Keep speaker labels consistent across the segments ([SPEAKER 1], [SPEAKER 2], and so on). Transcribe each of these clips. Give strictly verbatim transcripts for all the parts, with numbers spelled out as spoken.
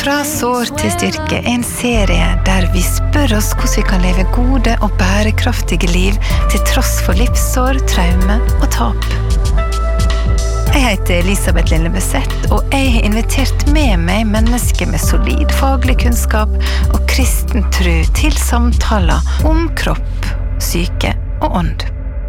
[SPEAKER 1] Fra sår til styrke, en serie der vi spør oss hvordan vi kan leve gode og bærekraftige liv til tross for livssår, traume og tap. Jeg heter Elisabeth Lillebøseth, og jeg har invitert med meg mennesker med solid faglig kunnskap og kristen tro til samtaler om kropp, syke og ånd.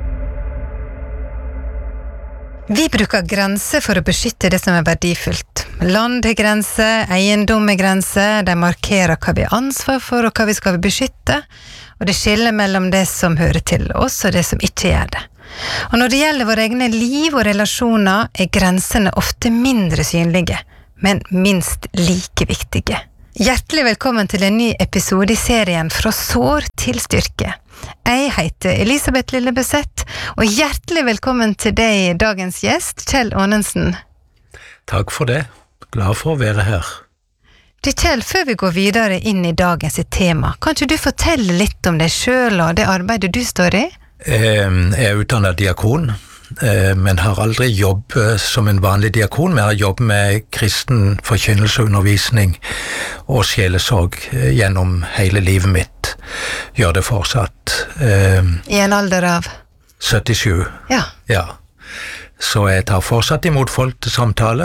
[SPEAKER 1] Vi bruker grenser for å beskytte det som er verdifullt. Land har grenser, eiendom er grenser, de markerer hva vi har ansvar for og hva vi skal beskytte, og det skiller mellom det som hører til oss og det som ikke gjør det. Og når det gjelder våre egne liv og relasjoner, er grensene ofte mindre synlige, men minst like viktige. Hjertelig velkommen til en ny episode i serien Fra sår til styrke. Jeg heter Elisabeth Lillebøseth, og hjertelig velkommen til deg, dagens gjest, Kjell Aanensen.
[SPEAKER 2] Takk for det. Glad for å være her.
[SPEAKER 1] Du, Kjell, før vi går videre inn i dagens tema, kan ikke du fortelle litt om deg selv og det arbeidet du står i?
[SPEAKER 2] Jeg er utdannet diakon, men har aldri jobbet som en vanlig diakon, men har jobbet med kristen forkynnelse og undervisning og sjelesorg gjennom hele livet mitt. Gjør det fortsatt.
[SPEAKER 1] I en alder av?
[SPEAKER 2] syttisju.
[SPEAKER 1] Ja.
[SPEAKER 2] Ja. Så jeg tar fortsatt imot folk til samtale,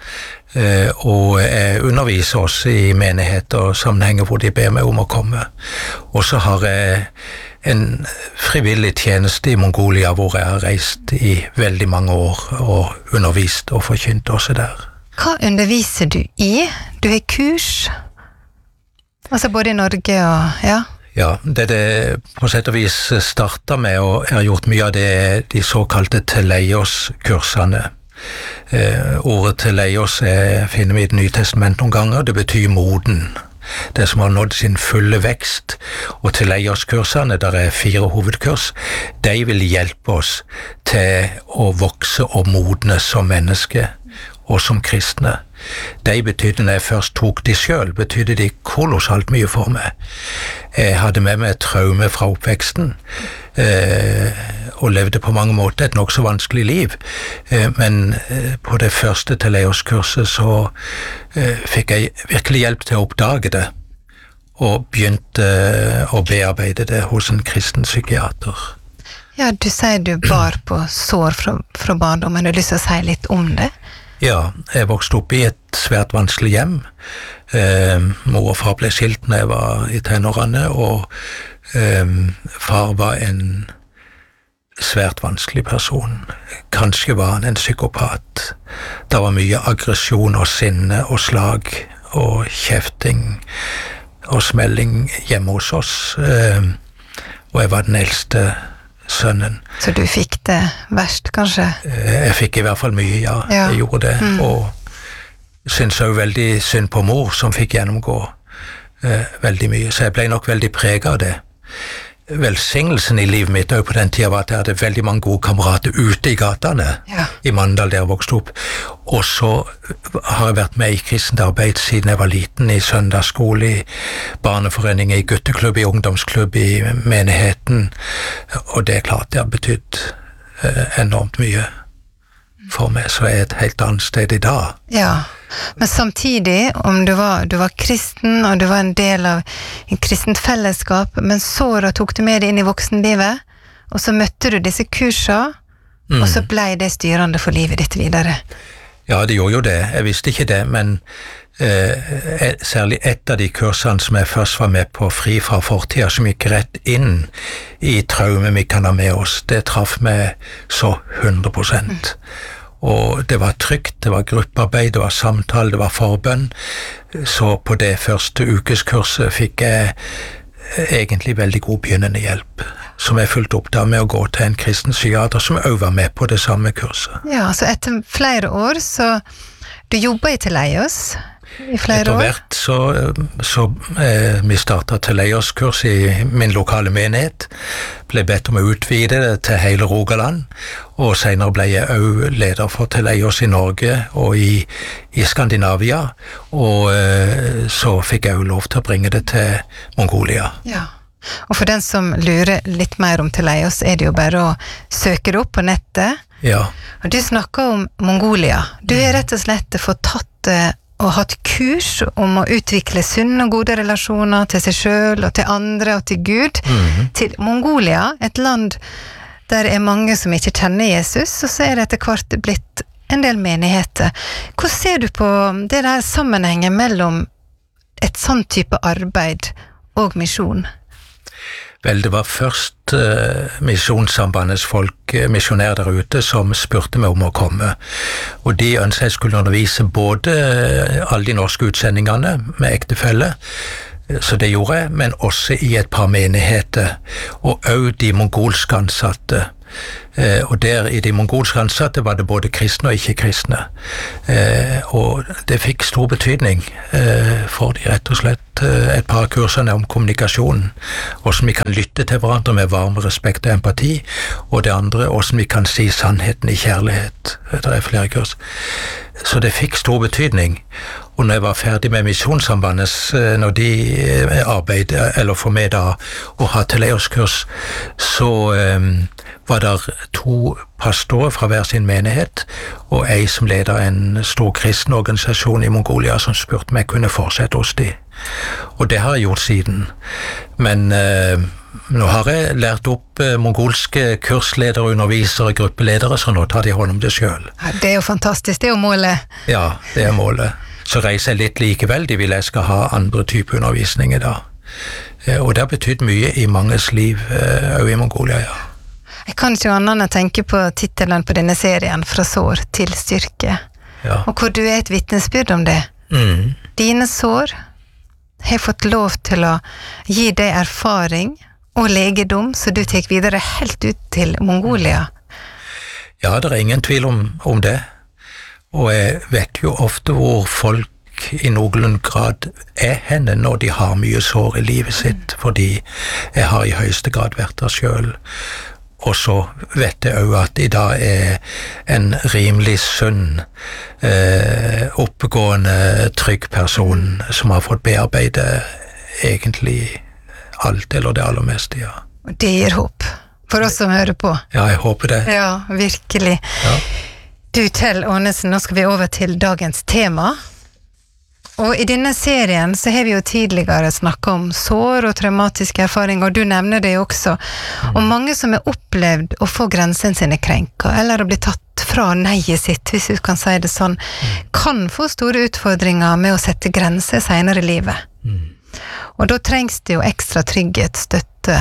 [SPEAKER 2] og jeg underviser også i menigheter og sammenhenger hvor de ber meg om å komme. Og så har jeg en frivillig tjeneste i Mongolia hvor jeg har reist i veldig mange år og undervist og forkynt også der.
[SPEAKER 1] Hva underviser du i? Du har kurs? Altså både i Norge og... ja?
[SPEAKER 2] Ja, det det på sett og vis startet med, og jeg har gjort mye av det, de såkalte teleios-kursene. Eh, ordet teleios er, finner vi i Det nye testamentet noen ganger, det betyr moden. Det som har nådd sin fulle vekst, og teleios-kursene, der er fire hovedkurs, de vil hjelpe oss til å vokse og modne som menneske og som kristne. De betydde, når jeg først tok de selv, betydde de kolossalt mye for meg. Jeg hadde med meg et traume fra oppveksten, eh, og levde på mange måter et nok så vanskelig liv. Eh, men eh, på det første teleios-kurset så eh, fikk jeg virkelig hjelp til å oppdage det, og begynte eh, å bearbeide det hos en kristen psykiater.
[SPEAKER 1] Ja, du sier du bar på sår fra, fra barndommen. Har du lyst til å si litt om det?
[SPEAKER 2] Ja, jeg vokste opp i et svært vanskelig hjem. Eh, mor og far ble skilt når jeg var i tenårene, og eh, far var en svært vanskelig person. Kanskje var han en psykopat. Det var mye aggresjon og sinne og slag og kjefting og smelling hjemme hos oss, eh, og jeg var den eldste sønnen.
[SPEAKER 1] Så du fikk det verst, kanskje?
[SPEAKER 2] Jeg fikk i hvert fall mye, ja.
[SPEAKER 1] Ja.
[SPEAKER 2] Jeg gjorde det, mm. og synes også veldig synd på mor, som fikk gjennomgå eh, veldig mye, så jeg ble nok veldig preget av det. Velsignelsen i livet mitt også på den tiden var at jeg hadde veldig mange gode kamerater ute i gatene, ja. I Mandal der jeg vokste opp, og så har jeg vært med i kristent arbeid siden jeg var liten, i søndagsskole, i barneforening, i gutteklubb, i ungdomsklubb, i menigheten, og det er klart det har betydd eh, enormt mye for meg, så er jeg et helt annet sted i dag.
[SPEAKER 1] Ja, men samtidig, om du var, du var kristen, og du var en del av en kristent fellesskap, men så da tok du med deg inn i voksenlivet, og så møtte du disse kursene, mm. og så ble det styrende for livet ditt videre.
[SPEAKER 2] Ja, det gjorde jo det. Jeg visste ikke det, men eh, særlig et av de kursene som jeg først var med på, Fri fra fortida, som gikk rett inn i traume vi kan ha med oss, det traff meg så hundre prosent. Mm. Og det var trygt, det var gruppearbeid, det var samtale, det var forbønn. Så på det første ukeskurset fikk jeg egentlig veldig god begynnende hjelp, som jeg fulgte opp da med å gå til en kristen psykiater som også var med på det samme kurset. Ja,
[SPEAKER 1] så etter flere år, så du jobbet i Teleios i flere år?
[SPEAKER 2] Etter hvert så, så eh, vi startet Teleios-kurs i min lokale menighet, ble bedt om å utvide det til hele Rogaland, og senere ble jeg også leder for Teleios i Norge og i, i Skandinavia, og eh, så fikk jeg jo lov til å bringe det til Mongolia.
[SPEAKER 1] Ja. Og for den som lurer litt mer om Teleios, er det jo bare å søke det opp på nettet.
[SPEAKER 2] Ja.
[SPEAKER 1] Og du snakker om Mongolia. Du har rett og slett fått tatt og hatt kurs om å utvikle sunne og gode relasjoner til seg selv og til andre og til Gud, mm-hmm. til Mongolia, et land der er mange som ikke kjenner Jesus, og så er det etter hvert blitt en del menigheter. Hvordan ser du på det der sammenhengen mellom et sånn type arbeid og misjon?
[SPEAKER 2] Vel, det var først uh, Misjonssambandets folk, uh, misjonærer der ute, som spurte meg om å komme. Og de ønsket jeg skulle undervise både uh, alle de norske utsendingene med ektefelle, uh, så det gjorde jeg, men også i et par menigheter, og også de mongolske ansatte. Eh, og der i de mongolske ansatte var det både kristne og ikke-kristne. Eh, og det fikk stor betydning eh, for de rett og slett eh, et par kursene om kommunikasjonen, hvordan vi kan lytte til hverandre med varme respekt og empati, og det andre, hvordan vi kan si sannheten i kjærlighet. Det er flere kurs. Så det fikk stor betydning. Og når jeg var ferdig med Misjonssambandet, når de arbeidet, eller for meg da, å ha Teleios-kurs, så um, var det to pastorer fra hver sin menighet, og jeg som leder en stor kristen organisasjon i Mongolia, som spurte om jeg kunne fortsette hos de. Og det har jeg gjort siden. Men uh, nå har jeg lært opp uh, mongolske kursledere, undervisere, gruppeledere, så nå tar de hånd om det selv.
[SPEAKER 1] Ja, det er jo fantastisk, det er jo målet.
[SPEAKER 2] Ja, det er målet. Så reiser jeg litt likevel, de vil jeg skal ha andre typer undervisninger da. Og det har betydd mye i manges liv, også i Mongolia, ja.
[SPEAKER 1] Jeg kan ikke annet enn å tenke på titelen på denne serien, Fra sår til styrke.
[SPEAKER 2] Ja.
[SPEAKER 1] Og hvor du er et vittnesbyrd om det.
[SPEAKER 2] Mm.
[SPEAKER 1] Dine sår har fått lov til å gi deg erfaring og legedom, så du tek videre helt ut til Mongolia.
[SPEAKER 2] Ja, det er ingen tvil om, om det. Og jeg vet jo ofte hvor folk i noen grad er henne når de har mye sår i livet sitt, fordi jeg har i høyeste grad vært der selv. Og så vet jeg også at i dag er en rimelig sunn, eh, oppegående, trygg person som har fått bearbeide egentlig alt, eller det aller meste, ja.
[SPEAKER 1] Og det gir håp for oss som hører på.
[SPEAKER 2] Ja, jeg håper det.
[SPEAKER 1] Ja, virkelig.
[SPEAKER 2] Ja.
[SPEAKER 1] Du, Kjell Arnesen, nå skal vi over til dagens tema. Og i denne serien så har vi jo tidligere snakket om sår og traumatiske erfaringer, og du nevner det jo også. Og mange som har opplevd å få grensene sine krenket, eller å bli tatt fra neiet sitt, hvis du kan si det sånn, kan få store utfordringer med å sette grenser senere i livet. Og da trengs det jo ekstra trygghet, støtte,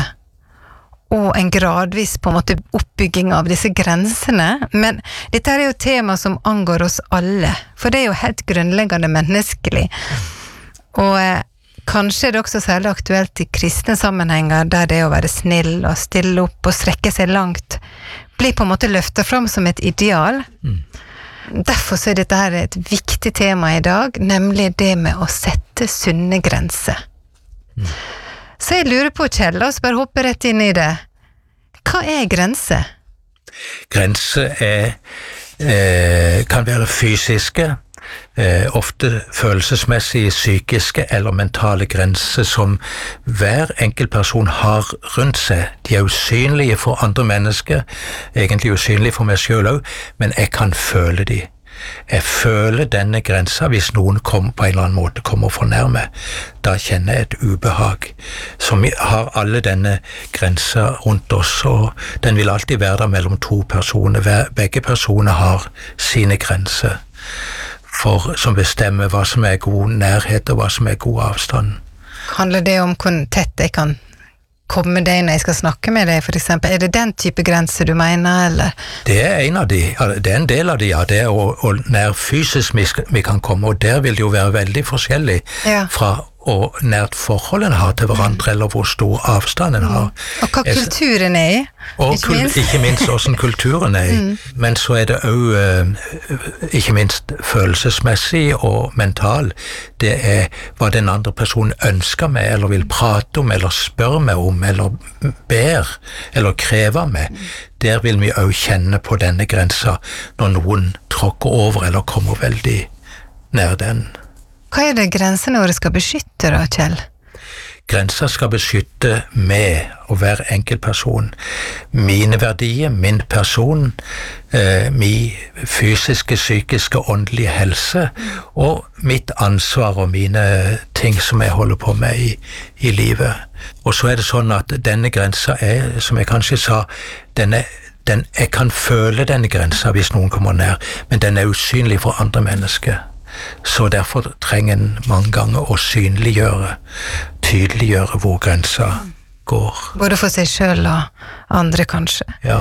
[SPEAKER 1] og en gradvis på en måte oppbygging av disse grensene, men dette er jo tema som angår oss alle, for det er jo helt grunnleggende menneskelig. Og eh, kanskje er det også særlig aktuelt i kristne sammenhenger, der det å være snill og stille opp og strekke seg langt, blir på en måte løftet fram som et ideal. Mm. Derfor så er dette her et viktig tema i dag, nemlig det med å sette sunne grenser. Mm. Så jeg lurer på, Kjell, la oss bare hoppe rett inn i det. Hva er grense?
[SPEAKER 2] Grense er, eh, kan være fysiske, eh, ofte følelsesmessige, psykiske eller mentale grenser som hver enkelt person har rundt seg. De er usynlige for andre mennesker, egentlig usynlige for meg selv også, men jeg kan føle de. Jeg føler denne grensa hvis noen kom på en eller annen måte kommer for nærme. Da kjenner jeg et ubehag. Så vi har alle denne grensa rundt oss, og den vil alltid være der mellom to personer. Begge personer har sine grenser for, som bestemmer hva som er god nærhet og hva som er god avstand.
[SPEAKER 1] Handler det om hvor tett jeg kan komme deg når jeg skal snakke med deg, for eksempel? Er det den type grenser du mener, eller? Det
[SPEAKER 2] er en av de, det er en del av de, ja, det er og, og nær fysisk vi, vi kan komme, og der vil det jo være veldig forskjellig ja. Fra og nært forhold en har til hverandre, eller hvor stor avstand en har.
[SPEAKER 1] Og hva kulturen er i,
[SPEAKER 2] og ikke kul, minst. Ikke minst hvordan kulturen er i. Mm. Men så er det også, ikke minst følelsesmessig og mental, det er hva den andre personen ønsker meg, eller vil prate om, eller spørre meg om, eller ber, eller krever meg. Der vil vi også kjenne på denne grensa, når noen tråkker over, eller kommer veldig nær den.
[SPEAKER 1] Hva er det grensene våre skal beskytte da, Kjell?
[SPEAKER 2] Grensa skal beskytte meg og hver enkelt person. Mine verdier, min person, eh, min fysiske, psykiske og åndelige helse, og mitt ansvar og mine ting som jeg holder på med i, i livet. Og så er det sånn at denne grensa er, som jeg kanskje sa, denne, den, jeg kan føle denne grensa hvis noen kommer nær, men den er usynlig for andre mennesker. Så derfor trenger en mange ganger å synliggjøre, tydeliggjøre hvor grensa går.
[SPEAKER 1] Både for seg selv og andre, kanskje.
[SPEAKER 2] Ja.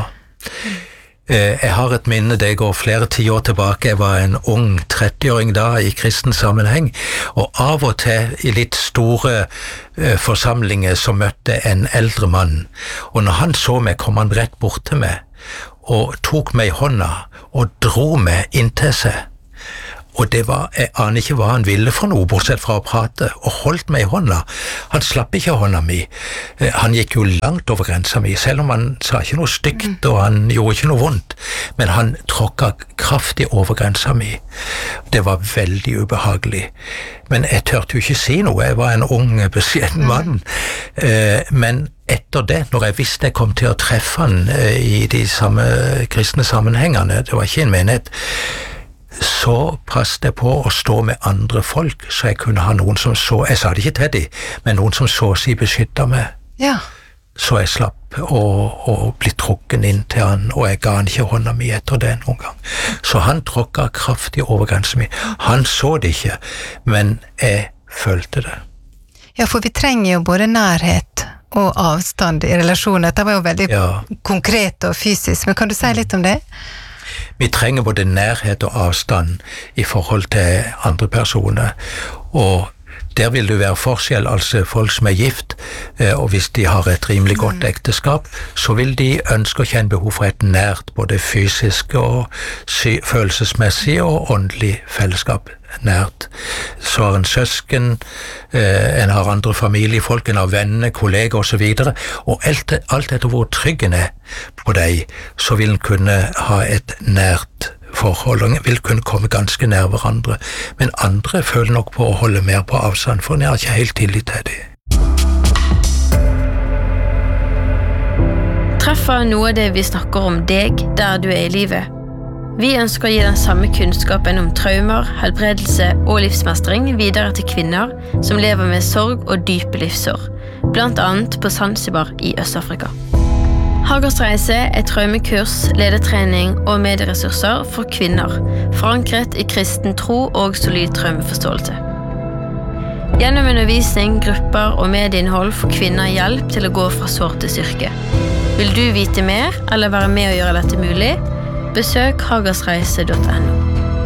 [SPEAKER 2] Jeg har et minne, det går flere tiår tilbake. Jeg var en ung trettiåring da i kristen sammenheng, og av og til i litt store forsamlinger så møtte en eldre mann, og når han så meg, kom han rett bort til meg og tok meg i hånda og dro meg inntil seg. Og det var, jeg aner ikke hva han ville for noe, bortsett fra å prate, og holdt meg i hånda. Han slapp ikke hånda mi. Han gikk jo langt over grensa mi, selv om han sa ikke noe stygt, og han gjorde ikke noe vondt. Men han tråkket kraftig over grensa mi. Det var veldig ubehagelig. Men jeg tørte jo ikke si noe, jeg var en ung, beskjeden mann. Men etter det, når jeg visste jeg kom til å treffe han i de samme kristne sammenhengene, det var ikke en menighet, så passet jeg på å stå med andre folk, så jeg kunne ha noen som så, jeg sa det ikke til dem, men noen som så å si beskyttet meg.
[SPEAKER 1] Ja.
[SPEAKER 2] Så jeg slapp å, å bli trukken inn til han, og jeg ga han ikke hånda mi etter det noen gang. Så han tråkket kraftig over grensen min. Han så det ikke, men jeg følte det.
[SPEAKER 1] Ja, for vi trenger jo både nærhet og avstand i relasjoner. Det var jo veldig ja. konkret og fysisk, men kan du si litt om det?
[SPEAKER 2] Vi trenger både nærhet og avstand i forhold til andre personer, og der vil det være forskjell, altså folk som er gift, og hvis de har et rimelig godt ekteskap, så vil de ønske å kjenne behov for et nært, både fysisk og følelsesmessig og åndelig fellesskap nært. Så har en søsken, en har andre familiefolk, en har venner, kolleger og så videre, og alt, alt etter hvor trygg en er på deg, så vil en kunne ha et nært forhold, og vil kunne komme ganske nær hverandre, men andre føler nok på å holde mer på avstand, for en har ikke helt tillit til det.
[SPEAKER 3] Treffer noe av det vi snakker om deg der du er i livet. Vi ønsker å gi den samme kunnskapen om traumer, helbredelse og livsmestring videre til kvinner som lever med sorg og dype livsår, blant annet på Zanzibar i Øst-Afrika. Hagers reise er traumekurs, ledertrening og medieressurser for kvinner, forankret i kristen tro og solid traumeforståelse. Gjennom undervisning, grupper og medieinnhold får kvinner hjelp til å gå fra sår til styrke. Vil du vite mer eller være med å gjøre dette mulig? Besøk hagersreise punktum no.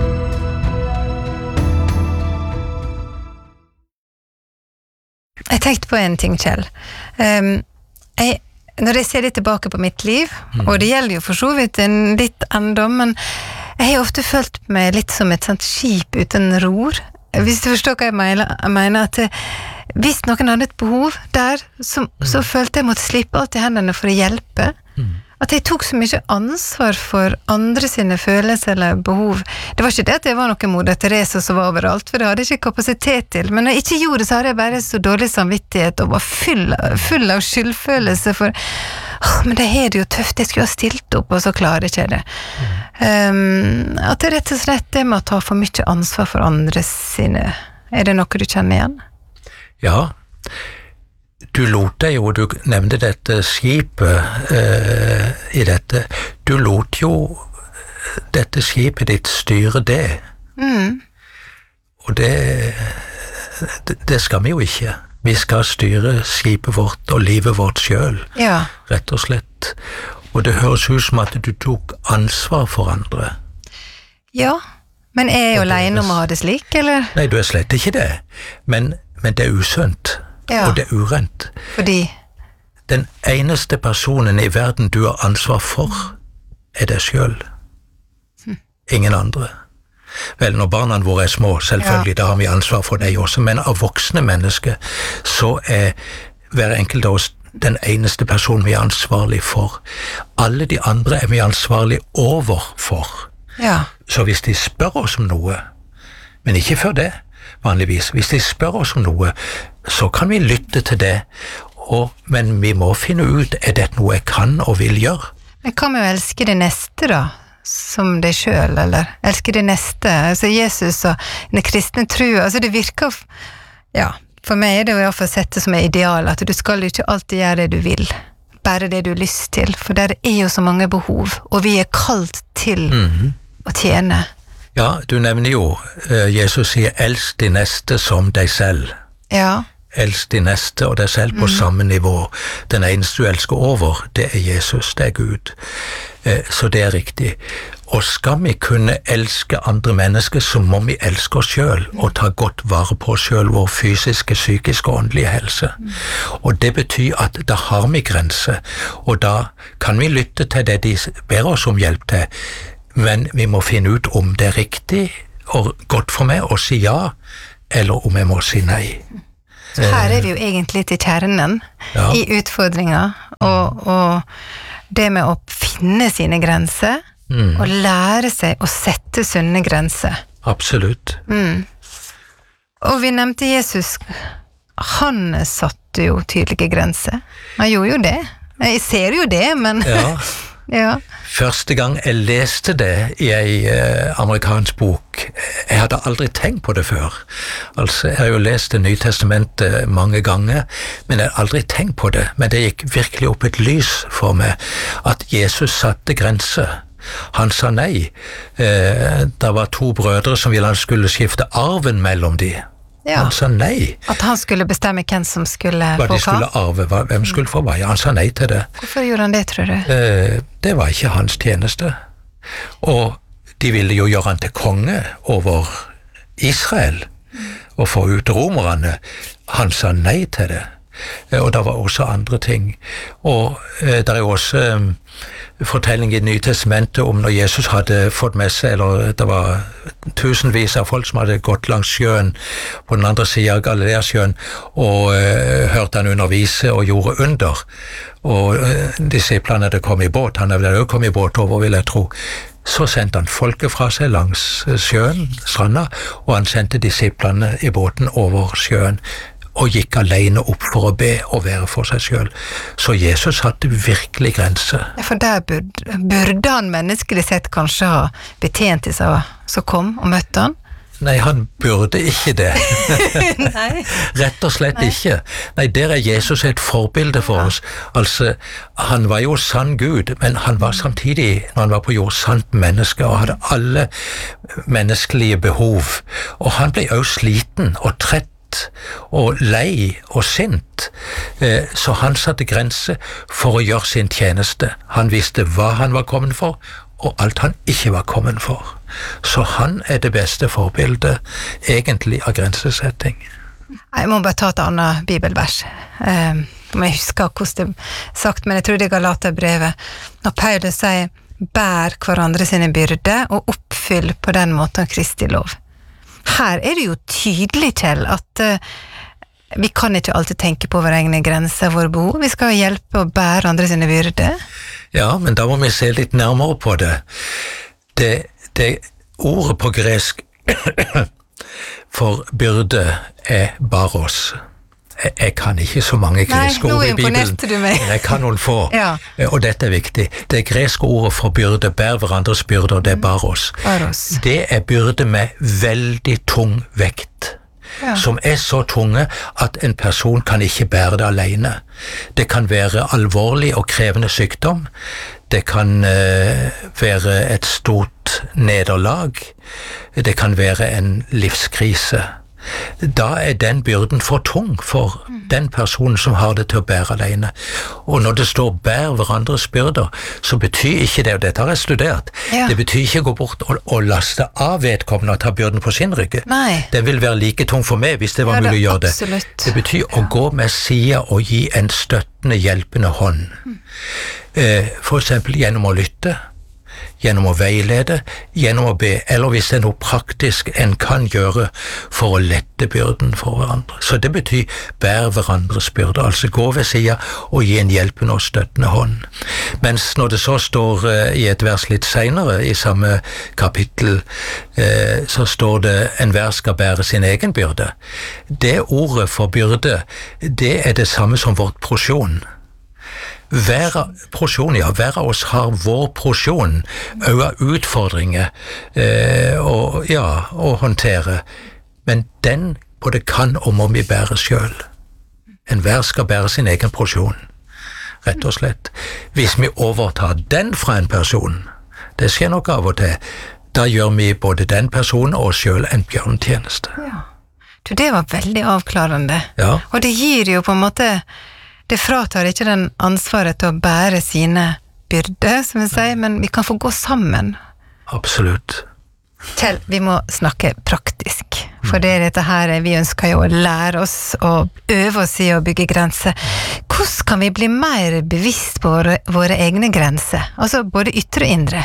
[SPEAKER 1] Jeg tenkte på en ting, Kjell. Um, jeg Når jeg ser litt tilbake på mitt liv, mm. og det gjelder jo for så vidt en litt endom, men jeg har ofte følt meg litt som et sånt skip uten ror. Hvis du forstår hva jeg mener, jeg mener at hvis noen hadde et behov der, så, mm. så følte jeg måtte slippe alt i hendene for å hjelpe. Mm. At jeg tok så mye ansvar for andre sine følelser eller behov. Det var ikke det at jeg var noen Moder Teresa som var overalt, for det hadde jeg ikke kapasitet til. Men når jeg ikke gjorde det, så hadde jeg bare så dårlig samvittighet og var full, full av skyldfølelse for åh, men det er det jo tøft, jeg skulle ha stilt opp, og så klarer jeg ikke det. Mm. Um, at det rett og slett det med å ta for mye ansvar for andre sine. Er det noe du kjenner igjen?
[SPEAKER 2] Ja. Du lot deg jo, du nevnte dette skipet eh, i dette, du lot jo dette skipet ditt styre det. Mm. Og det, det, det skal vi jo ikke. Vi skal styre skipet vårt og livet vårt selv, ja. Rett og slett. Og det høres ut som at du tok ansvar for andre.
[SPEAKER 1] Ja, men er jeg alene om å ha det slik, eller?
[SPEAKER 2] Nei, du er slett ikke det, men, men det er usunt. Ja. Og det er urent.
[SPEAKER 1] Fordi?
[SPEAKER 2] Den eneste personen i verden du har ansvar for, er deg selv. Hm. Ingen andre. Vel, når barna våre er små, selvfølgelig, ja. Da har vi ansvar for deg også, men av voksne mennesker, så er hver enkelt av oss den eneste personen vi er ansvarlig for. Alle de andre er vi ansvarlig overfor. Ja. Så hvis de spør oss om noe, men ikke før det, vanligvis, hvis de spør oss om noe, så kan vi lytte til det, og, men vi må finne ut, er dette noe jeg kan og vil gjøre?
[SPEAKER 1] Men kan vi jo elske det neste da, som deg selv, eller elske det neste? Altså Jesus og den kristne trua, altså det virker, ja, for meg er det jo i hvert fall sett det som er ideal, at du skal ikke alltid gjøre det du vil, bare det du har lyst til, for der er jo så mange behov, og vi er kalt til mm-hmm. å tjene.
[SPEAKER 2] Ja, du nevner jo, Jesus sier, elsk de neste som deg selv.
[SPEAKER 1] Ja.
[SPEAKER 2] Elsk de neste og deg selv på mm. samme nivå. Den eneste du elsker over, det er Jesus, det er Gud. Så det er riktig. Og skal vi kunne elske andre mennesker, så må vi elske oss selv, og ta godt vare på oss selv, vår fysiske, psykiske og åndelige helse. Mm. Og det betyr at da har vi grenser, og da kan vi lytte til det de ber oss om hjelp til, men vi må finne ut om det er riktig og godt for meg å si ja, eller om jeg må si nei.
[SPEAKER 1] Så her er vi jo egentlig til kjernen ja. I utfordringer, og, og det med å finne sine grenser, mm. og lære seg å sette sunne grenser.
[SPEAKER 2] Absolutt.
[SPEAKER 1] Mm. Og vi nevnte Jesus, han satte jo tydelige grenser. Han gjorde jo det. Jeg ser jo det, men...
[SPEAKER 2] Ja.
[SPEAKER 1] Ja.
[SPEAKER 2] Første gang jeg leste det i en eh, amerikansk bok, jeg hadde aldri tenkt på det før. Altså, jeg har jo lest Det nye testamentet mange ganger, men jeg hadde aldri tenkt på det. Men det gikk virkelig opp et lys for meg, at Jesus satte grenser. Han sa nei. Eh, det var to brødre som ville han skulle skifte arven mellom de.
[SPEAKER 1] Ja.
[SPEAKER 2] Han sa nei.
[SPEAKER 1] At han skulle bestemme hvem som skulle
[SPEAKER 2] hva
[SPEAKER 1] få
[SPEAKER 2] de skulle arve, hva, hvem skulle få hva. Ja, han sa nei til det.
[SPEAKER 1] Hvorfor gjorde han det, tror du?
[SPEAKER 2] Eh, det var ikke hans tjeneste. Og de ville jo gjøre han til konge over Israel, og få ut romerne. Han sa nei til det. Eh, og det var også andre ting. Og eh, det er jo også eh, fortelling i Det nye testamentet om når Jesus hadde fått med seg, eller det var tusenvis av folk som hadde gått langs sjøen på den andre siden av Galileasjøen, og uh, hørte han undervise og gjorde under. Og uh, disiplene hadde kommet i båt, han hadde også kommet i båt over, vil jeg tro. Så sendte han folket fra seg langs sjøen, stranda, og han sendte disiplene i båten over sjøen, og gikk alene opp for å be og være for seg selv. Så Jesus hadde virkelig grenser.
[SPEAKER 1] Ja, for der burde, burde han menneskelig sett kanskje ha betjent de som kom og møtte han?
[SPEAKER 2] Nei, han burde ikke det.
[SPEAKER 1] Nei.
[SPEAKER 2] Rett og slett
[SPEAKER 1] Nei.
[SPEAKER 2] ikke. Nei, der er Jesus et forbilde for ja. Oss. Altså, han var jo sann Gud, men han var samtidig, når han var på jord, sant menneske, og hadde alle menneskelige behov. Og han ble også sliten og trett, og lei og sint, så han satte grenser for å gjøre sin tjeneste. Han visste hva han var kommet for, og alt han ikke var kommet for. Så han er det beste forbildet, egentlig, av grensesetting.
[SPEAKER 1] Jeg må bare ta et annet bibelvers. Um, jeg husker hvordan det er sagt, men jeg tror det er Galaterbrevet. Når Paulus sier, bær hverandre sine byrder, og oppfyll på den måten Kristi lov. Her er det jo tydelig til at uh, vi kan ikke alltid tenke på våre egne grenser, våre behov. Vi skal hjelpe å bære andre sine byrder.
[SPEAKER 2] Ja, men da må vi se litt nærmere på det. Det, det ordet på gresk for byrde er baros. Jeg, jeg kan ikke så mange greske ord i Bibelen.
[SPEAKER 1] Du meg.
[SPEAKER 2] Jeg kan noen få,
[SPEAKER 1] ja.
[SPEAKER 2] Og dette er viktig. Det greske ordet for byrde, bær hverandres byrder, det er baros.
[SPEAKER 1] baros. Det
[SPEAKER 2] er byrde med veldig tung vekt, ja. Som er så tunge at en person kan ikke bære det alene. Det kan være alvorlig og krevende sykdom. Det kan uh, være et stort nederlag. Det kan være en livskrise. Da er den byrden for tung for den personen som har det til å bære alene. Og når det står bær hverandres byrder, så betyr ikke det, og dette har jeg studert, ja. Det betyr ikke å gå bort og, og laste av vedkommende og ta byrden på sin rygge.
[SPEAKER 1] Nei.
[SPEAKER 2] Den vil være like tung for meg hvis det var ja, mulig å gjøre det.
[SPEAKER 1] Absolutt.
[SPEAKER 2] Det betyr
[SPEAKER 1] ja.
[SPEAKER 2] Å gå med sida og gi en støttende, hjelpende hånd. Mm. Eh, for eksempel gjennom å lytte. gjennom å veilede, gjennom å be, eller hvis det er noe praktisk en kan gjøre for å lette byrden for hverandre. Så det betyr bær hverandres byrde, altså gå ved siden og gi en hjelpende og støttende hånd. Mens når det så står i et vers litt senere i samme kapittel, så står det enhver skal bære sin egen byrde. Det ordet for byrde, det er det samme som vårt porsjon. Hver porsjon, ja, hver av oss har vår porsjon av utfordringer eh, og, ja, å håndtere, men den både kan og må vi bære selv. Enhver skal bære sin egen porsjon, rett og slett. Hvis vi overtar den fra en person, det skjer nok av og til, da gjør vi både den personen og selv en bjørntjeneste.
[SPEAKER 1] Ja. Det var veldig avklarende,
[SPEAKER 2] ja.
[SPEAKER 1] Og det gir jo på en måte, det fratar ikke den ansvaret til å bære sine byrder, som vi sier, men vi kan få gå sammen.
[SPEAKER 2] Absolutt.
[SPEAKER 1] Kjell, vi må snakke praktisk, for det er dette her vi ønsker jo å lære oss og øve oss i å bygge grenser. Hvordan kan vi bli mer bevisst på våre, våre egne grenser, altså både ytre og indre?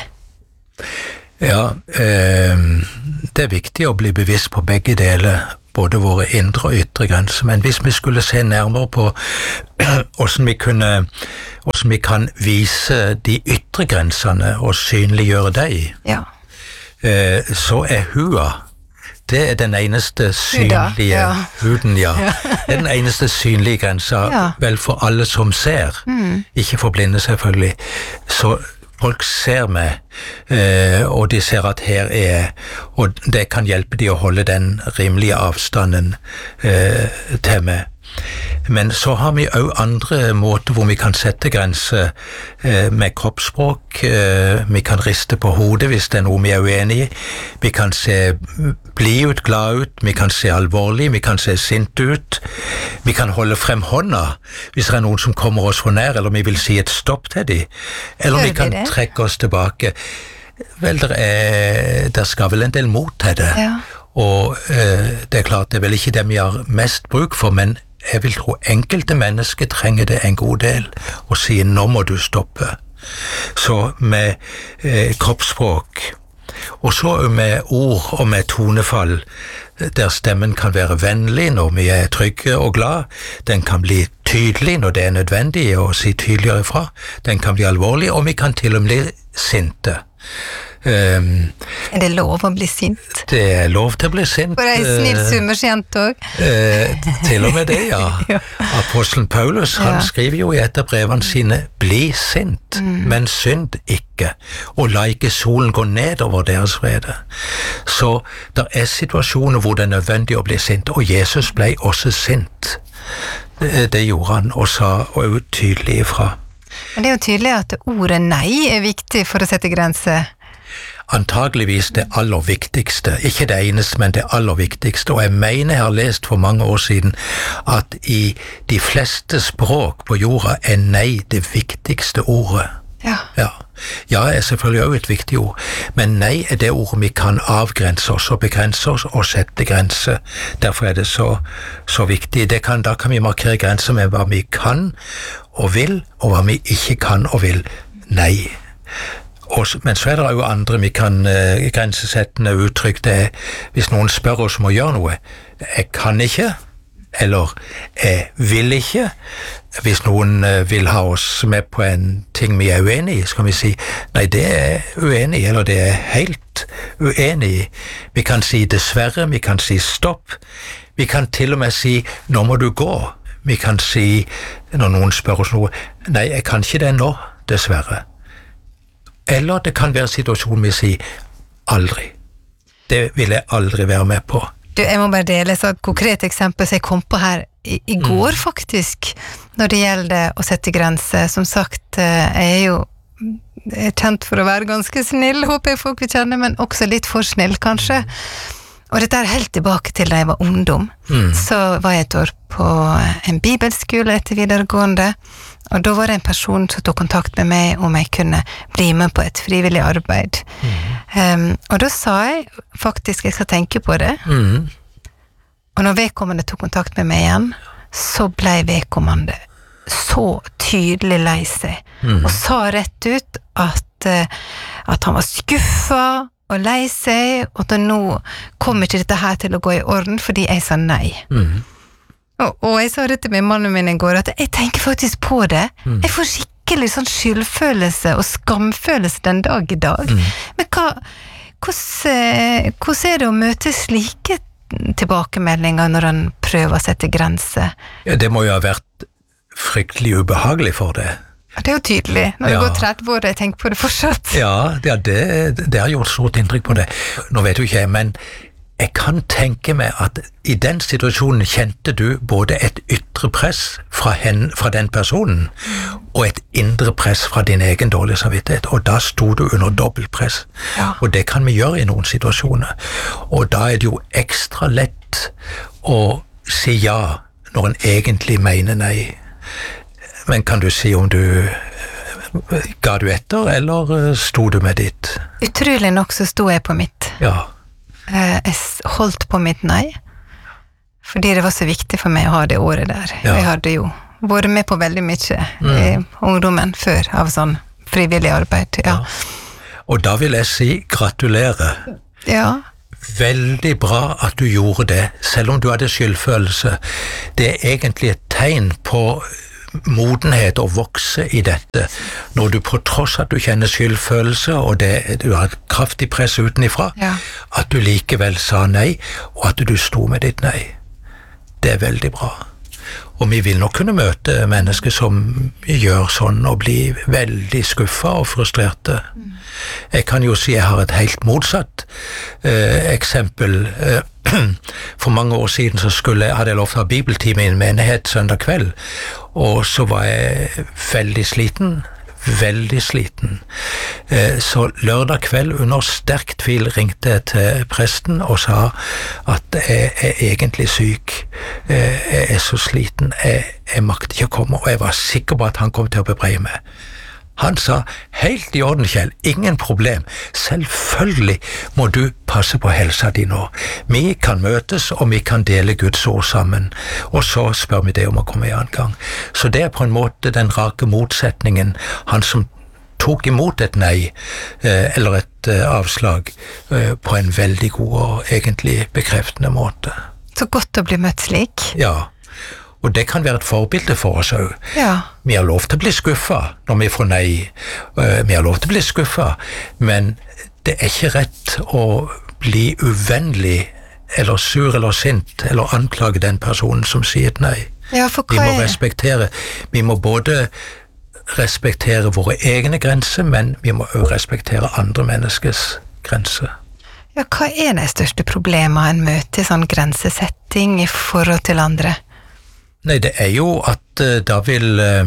[SPEAKER 2] Ja, eh, det er viktig å bli bevisst på begge deler, både våre indre og ytre grenser, men hvis vi skulle se nærmere på hvordan vi kunne, hvordan vi kan vise de ytre grensene og synliggjøre dem,
[SPEAKER 1] ja.
[SPEAKER 2] eh, så er hua, det er den eneste synlige,
[SPEAKER 1] ja.
[SPEAKER 2] huden, ja, det er den eneste synlige grensa,
[SPEAKER 1] ja.
[SPEAKER 2] Vel for alle som ser, mm. ikke for blinde selvfølgelig, så folk ser meg, eh, og de ser at her er, og det kan hjelpe de å holde den rimelige avstanden eh, til meg. Men så har vi også andre måter hvor vi kan sette grenser eh, med kroppsspråk. Eh, vi kan riste på hodet hvis det er noe vi er uenig i. Vi kan se blid ut, glad ut, vi kan se alvorlig, vi kan se sint ut. Vi kan holde frem hånda hvis det er noen som kommer oss for nær, eller vi vil si et stopp til dem. Eller vi kan trekke oss tilbake. Vel, der, er, der skal vel en del mot til det.
[SPEAKER 1] Ja.
[SPEAKER 2] Og eh, det er klart, det er vel ikke det vi har mest bruk for, men jeg vil tro enkelte mennesker trenger det en god del, og sier nå må du stoppe. Så med eh, kroppsspråk, og så med ord og med tonefall, der stemmen kan være vennlig når vi er trygge og glad, den kan bli tydelig når det er nødvendig å si tydeligere fra, den kan bli alvorlig, og vi kan til og med bli sinte. Um,
[SPEAKER 1] er det lov å bli sint?
[SPEAKER 2] Det er lov til å bli sint.
[SPEAKER 1] For en snill summersjent også.
[SPEAKER 2] Uh, til og med det, ja. ja. Apostelen Paulus, han ja. skriver jo i et av brevene sine, bli sint, mm. men synd ikke, og la ikke solen gå ned over deres vrede. Så det er situasjoner hvor det er nødvendig å bli sint, og Jesus ble også sint. Det, det gjorde han, og sa og tydelig ifra.
[SPEAKER 1] Men det er jo tydelig at ordet nei er viktig for å sette grenser.
[SPEAKER 2] Antageligvis det aller viktigste, ikke det eneste, men det aller viktigste, og jeg mener jeg har lest for mange år siden at i de fleste språk på jorda er nei det viktigste ordet.
[SPEAKER 1] Ja.
[SPEAKER 2] Ja, ja er selvfølgelig også et viktig ord, men nei er det ordet vi kan avgrense oss og begrense oss og sette grenser. Derfor er det så, så viktig. Det kan, da kan vi markere grenser med hva vi kan og vil, og hva vi ikke kan og vil. Nei. Og, men så er det jo andre vi kan uh, grensesettende uttrykk. Det er hvis noen spør oss om å gjøre noe. Jeg kan ikke, eller jeg vil ikke. Hvis noen uh, vil ha oss med på en ting vi er uenig i, skal vi si nei, det er uenig, eller det er helt uenig i. Vi kan si dessverre, vi kan si stopp. Vi kan til og med si nå må du gå. Vi kan si, når noen spør oss noe, nei, jeg kan ikke det nå, dessverre. Eller det kan være situasjonen vi sier aldri. Det vil jeg aldri være med på.
[SPEAKER 1] Du, jeg må bare dele et konkret eksempel som jeg kom på her i, i går, mm. faktisk, når det gjelder å sette grenser. Som sagt, jeg er jo jeg er kjent for å være ganske snill, håper jeg folk vil kjenne, men også litt for snill, kanskje. Og dette er helt tilbake til da jeg var ungdom. Mm. Så var jeg et år på en bibelskole etter videregående, og da var det en person som tok kontakt med meg om jeg kunne bli med på et frivillig arbeid. Mm. Um, og da sa jeg faktisk jeg skal tenke på det. Mm. Og når vedkommende tok kontakt med meg igjen, så ble vedkommende så tydelig lei seg, mm. og sa rett ut at at, at han var skuffa og lei seg, og at nå kommer ikke dette her til å gå i orden fordi jeg sa nei.
[SPEAKER 2] Mm.
[SPEAKER 1] Og, og jeg sa det til min mann og min i går, at jeg tenker faktisk på det. Mm. Jeg får skikkelig sånn skyldfølelse og skamfølelse den dag i dag. Mm. Men hva, hvordan, hvordan er det å møte slike tilbakemeldinger når han prøver å sette grenser?
[SPEAKER 2] Ja, det må jo ha vært fryktelig ubehagelig for det.
[SPEAKER 1] Det er jo tydelig, når det ja. går tretti år, jeg tenker på det fortsatt.
[SPEAKER 2] Ja, det, det, det har gjort stort inntrykk på det. Nå vet jo ikke jeg, men jeg kan tenke meg at i den situasjonen kjente du både et ytre press fra, hen, fra den personen, og et indre press fra din egen dårlige samvittighet, og da sto du under dobbeltpress. Ja. Og det kan vi gjøre i noen situasjoner. Og da er det jo ekstra lett å si ja når en egentlig mener nei. Men kan du si om du ga du etter, eller sto du med ditt?
[SPEAKER 1] Utrolig nok så sto jeg på mitt.
[SPEAKER 2] Ja.
[SPEAKER 1] Jeg holdt på mitt nei, fordi det var så viktig for meg å ha det året der. Ja. Jeg hadde jo vært med på veldig mye mm. i ungdommen før, av sånn frivillig arbeid. Ja.
[SPEAKER 2] Ja. Og da vil jeg si gratulerer.
[SPEAKER 1] Ja.
[SPEAKER 2] Veldig bra at du gjorde det, selv om du hadde skyldfølelse. Det er egentlig et tegn på modenhet å vokse i dette, når du på tross at du kjenner skyldfølelse, og det, du har et kraftig press utenifra, ja. at du likevel sa nei, og at du sto med ditt nei. Det er veldig bra. Og vi vil nok kunne møte mennesker som gjør sånn, og bli veldig skuffa og frustrerte. Mm. Jeg kan jo si jeg har et helt motsatt eh, eksempel. Eh, For mange år siden så skulle, hadde jeg lov til å ha bibeltime i en menighet søndag kveld, og så var jeg veldig sliten, veldig sliten. Så lørdag kveld under sterk tvil ringte jeg til presten og sa at jeg er egentlig syk, jeg er så sliten, jeg, jeg makter ikke å komme, og jeg var sikker på at han kom til å bebreie meg. Han sa, helt i orden, Kjell, ingen problem. Selvfølgelig må du passe på helsa di nå. Vi kan møtes, og vi kan dele Guds ord sammen. Og så spør vi det om å komme i annen gang. Så det er på en måte den rake motsetningen. Han som tok imot et nei, eller et avslag, på en veldig god og egentlig bekreftende måte.
[SPEAKER 1] Så godt å bli møtt slik.
[SPEAKER 2] Ja. Og det kan være et forbilde for oss også.
[SPEAKER 1] Ja.
[SPEAKER 2] Vi har lov til å bli skuffa når vi får nei. Vi har lov til å bli skuffa, men det er ikke rett å bli uvennlig, eller sur eller sint, eller anklage den personen som sier et nei.
[SPEAKER 1] Ja, for hva
[SPEAKER 2] vi må
[SPEAKER 1] er...
[SPEAKER 2] respektere, vi må både respektere våre egne grenser, men vi må også respektere andre menneskers grenser.
[SPEAKER 1] Ja, hva er de største problemene en møter i sånn grensesetting i forhold til andre?
[SPEAKER 2] Nei, det er jo at uh, da vil uh,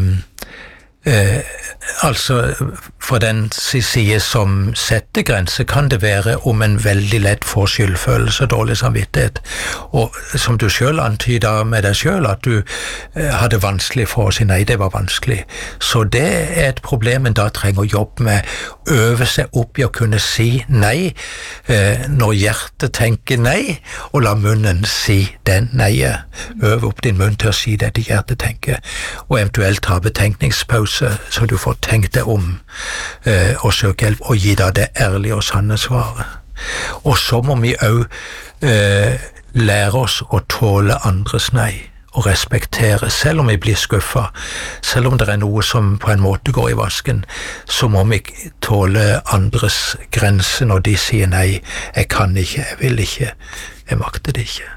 [SPEAKER 2] uh, altså for den side som setter grenser, kan det være om en veldig lett får skyldfølelse og dårlig samvittighet. Og som du selv antyder med deg selv, at du uh, hadde vanskelig for å si nei, det var vanskelig. Så det er et problem en da trenger å jobbe med, øve seg opp i å kunne si nei uh, når hjertet tenker nei, og la munnen si den neiet. Øve opp din munn til å si det til hjertet tenker, og eventuelt ta betenkningspause, så du får tenkt deg om uh, og søke hjelp, og gi deg det ærlige og sanne svaret. Og så må vi også uh, lære oss å tåle andres nei, og respektere, selv om vi blir skuffa, selv om det er noe som på en måte går i vasken, så må vi tåle andres grenser når de sier nei, jeg kan ikke, jeg vil ikke, jeg makter det ikke.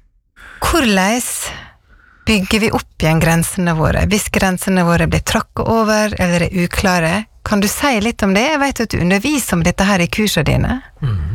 [SPEAKER 1] Hvordan bygger vi opp igjen grensene våre, hvis grensene våre blir trakket over eller er uklare? Kan du si litt om det? Jeg vet at du underviser om dette her i kursene dine.
[SPEAKER 2] Mm.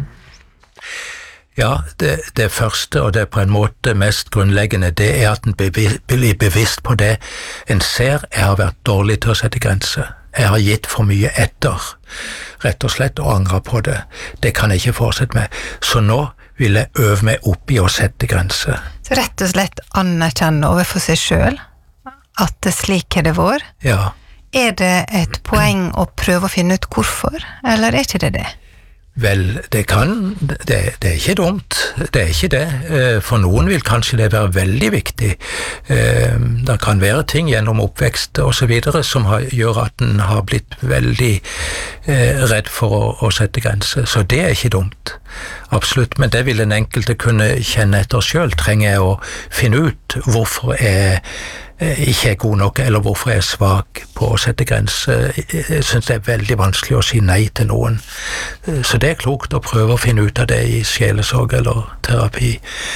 [SPEAKER 2] Ja, det, det første, og det er på en måte mest grunnleggende, det er at en blir bevisst på det. En ser, jeg har vært dårlig til å sette grenser. Jeg har gitt for mye etter, rett og slett, og angrer på det. Det kan jeg ikke fortsette med. Så nå vil jeg øve meg opp i å sette grenser.
[SPEAKER 1] Så rett og slett anerkjenne overfor seg selv at det slik er det vår?
[SPEAKER 2] Ja.
[SPEAKER 1] Er det et poeng å prøve å finne ut hvorfor, eller er ikke det det?
[SPEAKER 2] Vel, det kan, det, det er ikke dumt, det er ikke det. For noen vil kanskje det være veldig viktig. Det kan være ting gjennom oppvekst og så videre som har, gjør at en har blitt veldig redd for å, å sette grenser, så det er ikke dumt. Absolutt, men det vil den enkelte kunne kjenne etter selv. Trenger jeg å finne ut hvorfor jeg ikke er god nok, eller hvorfor jeg er svak på å sette grenser. Jeg synes det er veldig vanskelig å si nei til noen. Så det er klokt å prøve å finne ut av det i sjelesorg eller terapi.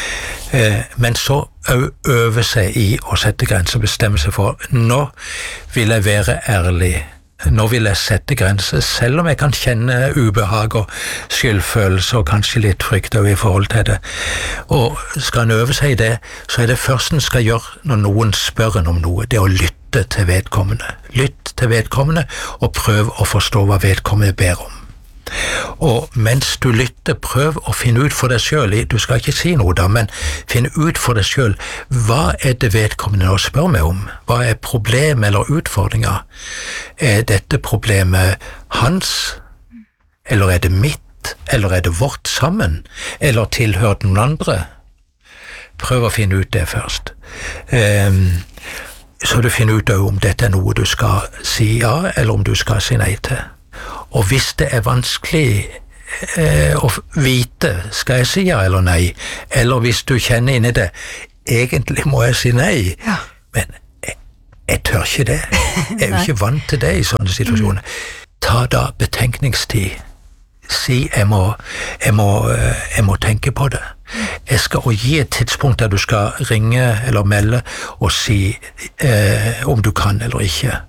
[SPEAKER 2] Men så øve seg i å sette grenser, bestemme seg for, nå vil jeg være ærlig. Nå vil jeg sette grenser, selv om jeg kan kjenne ubehag og skyldfølelse og kanskje litt frykt i forhold til det. Og skal en øve seg i det, så er det først en skal gjøre når noen spør en om noe, det er å lytte til vedkommende. Lytt til vedkommende og prøv å forstå hva vedkommende ber om. Og mens du lytter, prøv å finne ut for deg selv, du skal ikke si noe da, men finne ut for deg selv, hva er det vedkommende nå spør meg om? Hva er problemet eller utfordringer? Er dette problemet hans? Eller er det mitt? Eller er det vårt sammen? Eller tilhører det noen andre? Prøv å finne ut det først. Um, så du finner ut om dette er noe du skal si ja, eller om du skal si nei til. Og hvis det er vanskelig eh, å vite, skal jeg si ja eller nei, eller hvis du kjenner inn i det, egentlig må jeg si nei, ja. Men jeg, jeg tør ikke det. Jeg er jo ikke vant til det i sånne situasjoner. Ta da betenkningstid. Si jeg må, jeg må, jeg må tenke på det. Jeg skal også gi et tidspunkt der du skal ringe eller melde og si eh, om du kan eller ikke.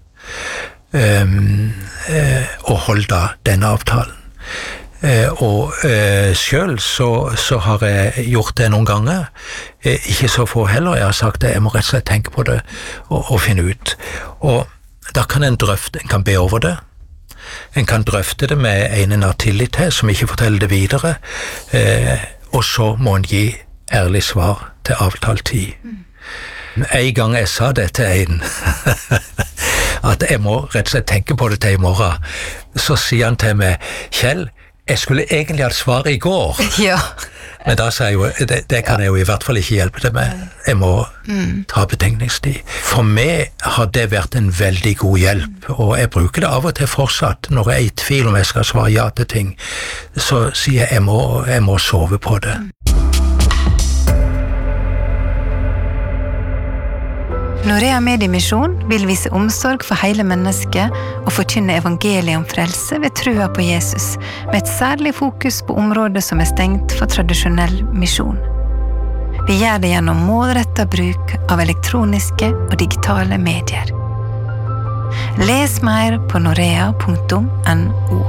[SPEAKER 2] Um, uh, og hold da denne avtalen. Uh, og uh, selv så, så har jeg gjort det noen ganger, uh, ikke så få heller, jeg har sagt det, jeg må rett og slett tenke på det og, og finne ut. Og da kan en drøfte, en kan be over det, en kan drøfte det med en en har tillit til, som ikke forteller det videre, uh, og så må en gi ærlig svar til avtalt tid. Mm. En gang jeg sa det til en at jeg må rett og slett tenke på det til i morgen, så sier han til meg, Kjell, jeg skulle egentlig hatt svar i går.
[SPEAKER 1] Ja.
[SPEAKER 2] Men da sa jeg jo, det, det kan jeg jo i hvert fall ikke hjelpe deg med. Jeg må mm. ta betenkningstid. For meg har det vært en veldig god hjelp, og jeg bruker det av og til fortsatt. Når jeg er i tvil om jeg skal svare ja til ting, så sier jeg, jeg må, jeg må sove på det.
[SPEAKER 1] Norea Mediemisjon vil vise omsorg for hele mennesket og forkynne evangeliet om frelse ved trua på Jesus, med et særlig fokus på områder som er stengt for tradisjonell misjon. Vi gjør det gjennom målrettet bruk av elektroniske og digitale medier. Les mer på norea punktum no.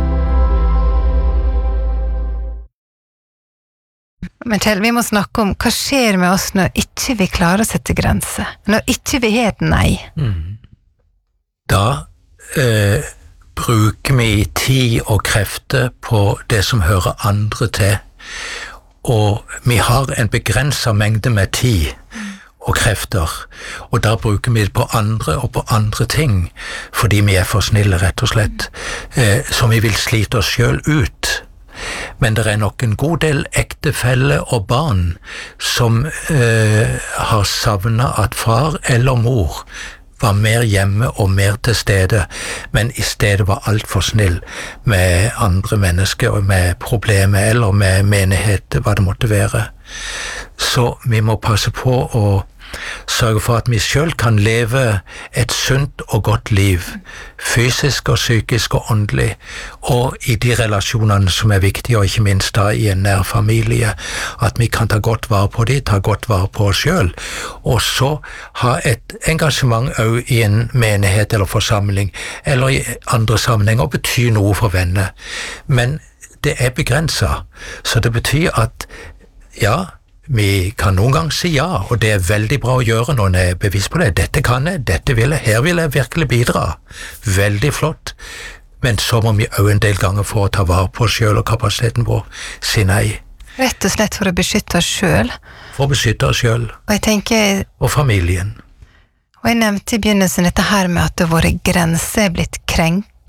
[SPEAKER 1] Men Kjell, vi må snakke om hva skjer med oss når ikke vi klarer å sette grenser, når ikke vi har et nei.
[SPEAKER 2] Mm. Da eh, bruker vi tid og krefter på det som hører andre til, og vi har en begrenset mengde med tid og krefter, og da bruker vi det på andre og på andre ting, fordi vi er for snille, rett og slett, eh, som vi vil slite oss selv ut. Men det er nok en god del ektefeller og barn som eh, har savnet at far eller mor var mer hjemme og mer til stede, men i stedet var alt for snill med andre mennesker og med problemer eller med menighet, hva det måtte være. Så vi må passe på å sørge for at vi selv kan leve et sunt og godt liv, fysisk og psykisk og åndelig, og i de relasjonene som er viktige, og ikke minst da i en nær familie, at vi kan ta godt vare på dem, ta godt vare på oss selv, og så ha et engasjement også i en menighet eller forsamling, eller i andre sammenhenger, og betyr noe for venner. Men det er begrenset, så det betyr at, ja, vi kan noen gang si ja, og det er veldig bra å gjøre når en er bevisst på det. Dette kan jeg, dette vil jeg, her vil jeg virkelig bidra. Veldig flott. Men så må vi også en del ganger for å ta vare på oss selv og kapasiteten vår, si nei.
[SPEAKER 1] Rett og slett for å beskytte oss selv.
[SPEAKER 2] For å beskytte oss selv.
[SPEAKER 1] Og jeg tenker...
[SPEAKER 2] Og familien.
[SPEAKER 1] Og jeg nevnte i begynnelsen dette her med at våre grenser er blitt krenka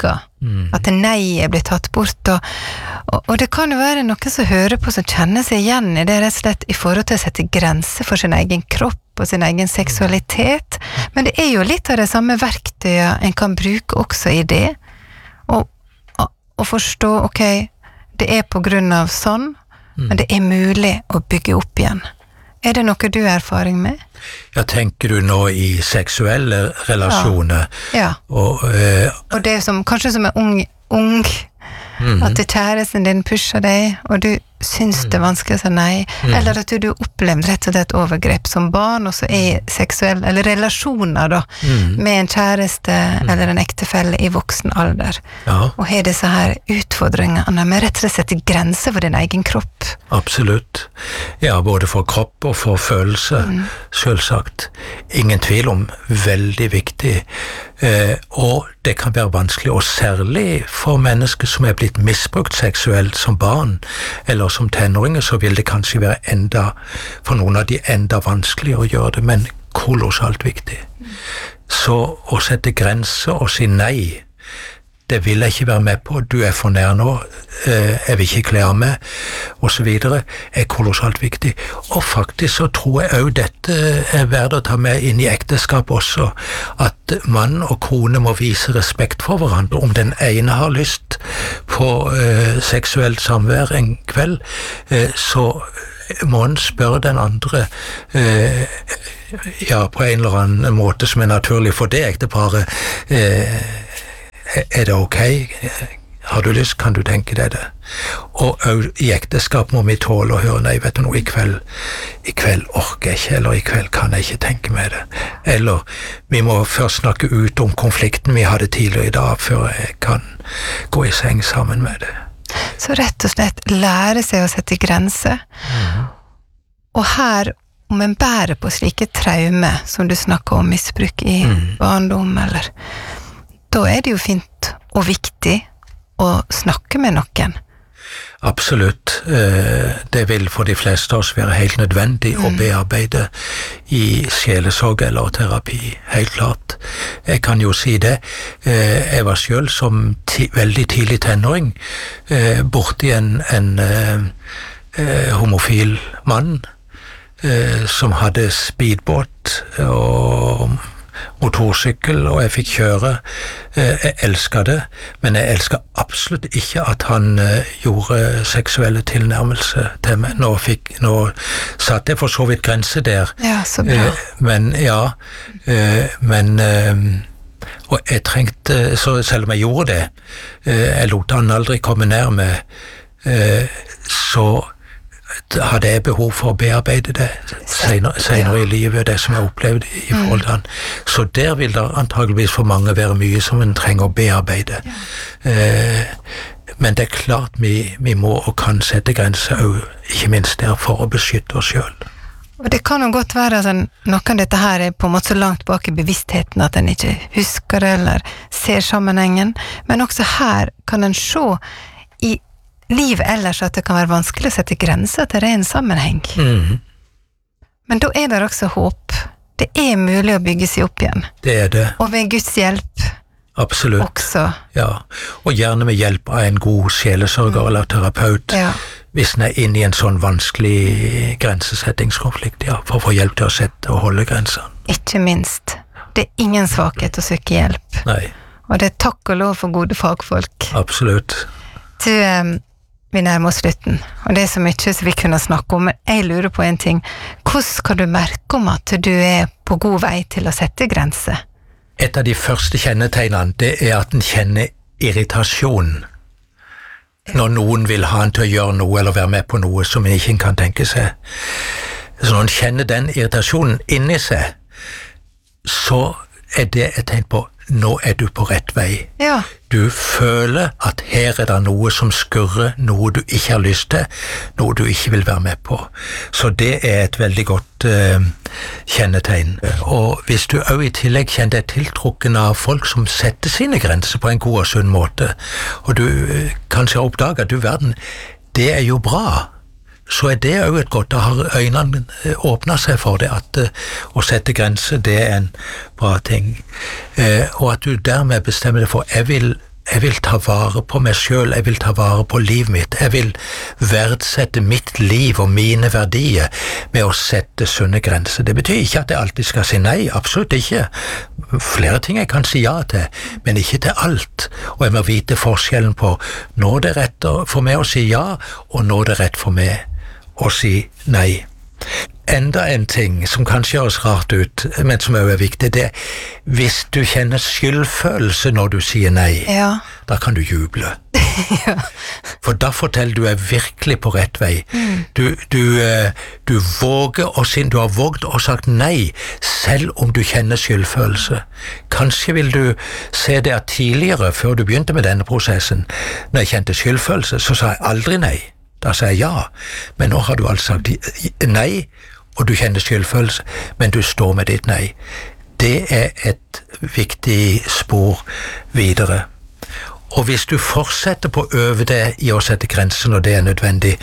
[SPEAKER 1] trigga, mm. at nei er blitt tatt bort, og, og, og det kan jo være noen som hører på som kjenner seg igjen i det rett og slett i forhold til å sette grenser for sin egen kropp og sin egen seksualitet, men det er jo litt av det samme verktøyet en kan bruke også i det, og, og, og forstå, ok, det er på grunn av sånn, mm. men det er mulig å bygge opp igjen. Er det noe du har erfaring med?
[SPEAKER 2] Ja, tenker du nå i seksuelle relasjoner?
[SPEAKER 1] Ja, ja.
[SPEAKER 2] Og, øh,
[SPEAKER 1] og det som, kanskje som er ung, ung mm-hmm. at kjæresten din pusher deg, og du syns det er vanskelig å si nei, mm. eller at du, du opplevde rett og slett overgrep som barn, og så er seksuelle, eller relasjoner da, mm. med en kjæreste mm. eller en ektefelle i voksen alder, ja. og har disse her utfordringene med rett og slett grenser for din egen kropp.
[SPEAKER 2] Absolutt. Ja, både for kropp og for følelse, mm. selvsagt. Ingen tvil om, veldig viktig. Eh, og det kan være vanskelig, og særlig for mennesker som er blitt misbrukt seksuelt som barn, eller som tenåringer, så vil det kanskje være enda, for noen av de enda vanskeligere å gjøre det, men kolossalt viktig. Så å sette grenser og si nei, det vil jeg ikke være med på, du er for nær nå, jeg vil ikke kle av meg, og så videre, er kolossalt viktig. Og faktisk så tror jeg også dette er verdt å ta med inn i ekteskap også, at mann og kone må vise respekt for hverandre. Om den ene har lyst på uh, seksuelt samvær en kveld, uh, så må han spørre den andre uh, ja, på en eller annen måte som er naturlig for det ekteparet, uh, er det ok? Har du lyst, kan du tenke deg det? Og i ekteskap må vi tåle å høre, nei, vet du noe, i kveld, i kveld orker jeg ikke, eller i kveld kan jeg ikke tenke meg det. Eller vi må først snakke ut om konflikten vi hadde tidligere i dag, før jeg kan gå i seng sammen med det.
[SPEAKER 1] Så rett og slett lære seg å sette grenser. Mm. Og her, om en bærer på slike traumer, som du snakker om, misbruk i mm. barndom, eller da er det jo fint og viktig å snakke med noen.
[SPEAKER 2] Absolutt. Det vil for de fleste av oss være helt nødvendig mm. å bearbeide i sjelesorg eller terapi, helt klart. Jeg kan jo si det. Jeg var selv som ti, veldig tidlig tenåring borti en, en uh, homofil mann uh, som hadde speedbåt og motorsykkel, og jeg fikk kjøre. Jeg elsket det, men jeg elsket absolutt ikke at han gjorde seksuelle tilnærmelser til meg. Nå, fikk, nå satt jeg for så vidt grense der.
[SPEAKER 1] Ja, så bra.
[SPEAKER 2] Men ja, men og jeg trengte, så selv om jeg gjorde det, jeg lot han aldri komme nær meg, så hadde jeg behov for å bearbeide det senere, senere ja. i livet, det som jeg opplevde i forhold til han. Så der vil det antageligvis for mange være mye som en trenger å bearbeide. Ja. Eh, men det er klart vi, vi må og kan sette grenser, og ikke minst der for å beskytte oss selv.
[SPEAKER 1] Og det kan jo godt være at noe av dette her er på en måte så langt bak i bevisstheten at en ikke husker det, eller ser sammenhengen, men også her kan en se i livet ellers at det kan være vanskelig å sette grenser til ren sammenheng. Mm. Men da er det også håp. Det er mulig å bygge seg opp igjen.
[SPEAKER 2] Det er det.
[SPEAKER 1] Og ved Guds hjelp
[SPEAKER 2] Absolutt.
[SPEAKER 1] Også.
[SPEAKER 2] Ja, og gjerne med hjelp av en god sjelesørger mm. eller terapeut,
[SPEAKER 1] ja.
[SPEAKER 2] hvis en er inne i en sånn vanskelig grensesettingskonflikt, ja, for å få hjelp til å sette og holde grensene.
[SPEAKER 1] Ikke minst. Det er ingen svakhet å søke hjelp.
[SPEAKER 2] Nei.
[SPEAKER 1] Og det er takk og lov for gode fagfolk.
[SPEAKER 2] Absolutt.
[SPEAKER 1] Du, um, vi nærmer oss slutten, og det er så mye som vi kunne snakke om, men jeg lurer på en ting. Hvordan skal du merke om at du er på god vei til å sette grenser?
[SPEAKER 2] Et av de første kjennetegnene, det er at en kjenner irritasjon. Når noen vil ha en til å gjøre noe, eller være med på noe som en ikke kan tenke seg. Så når en kjenner den irritasjonen inni seg, så er det et tegn på nå er du på rett vei.
[SPEAKER 1] Ja.
[SPEAKER 2] Du føler at her er det noe som skurrer, noe du ikke har lyst til, noe du ikke vil være med på. Så det er et veldig godt uh, kjennetegn. Og hvis du også i tillegg kjenner deg tiltrukken av folk som setter sine grenser på en god og sunn måte, og du uh, kanskje oppdager at du verden, det er jo bra, så er det jo et godt, da har øynene åpnet seg for det, at uh, å sette grenser, det er en bra ting. Uh, og at du dermed bestemmer deg for, jeg vil jeg vil ta vare på meg selv, jeg vil ta vare på livet mitt, jeg vil verdsette mitt liv og mine verdier med å sette sunne grenser. Det betyr ikke at jeg alltid skal si nei, absolutt ikke. Flere ting jeg kan si ja til, men ikke til alt. Og jeg må vite forskjellen på når det er rett for meg å si ja, og når det er rett for meg å si nei. Enda en ting som kanskje høres rart ut, men som også er viktig, det er hvis du kjenner skyldfølelse når du sier nei,
[SPEAKER 1] ja.
[SPEAKER 2] Da kan du juble.
[SPEAKER 1] Ja.
[SPEAKER 2] For da forteller du er virkelig på rett vei. Mm. Du, du, du våger å si, du har våget og sagt nei, selv om du kjenner skyldfølelse. Kanskje vil du se det at tidligere, før du begynte med denne prosessen, når jeg kjente skyldfølelse, så sa jeg aldri nei. Da sa jeg ja, men nå har du altså sagt nei, og du kjenner skyldfølelse, men du står med ditt nei. Det er et viktig spor videre. Og hvis du fortsetter på å øve det i å sette grenser når det er nødvendig,